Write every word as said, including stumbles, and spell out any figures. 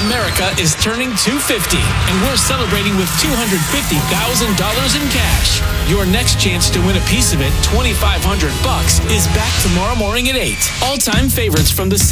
America is turning two hundred fifty, and we're celebrating with two hundred fifty thousand dollars in cash. Your next chance to win a piece of it, twenty-five hundred bucks, is back tomorrow morning at eight. All-time favorites from the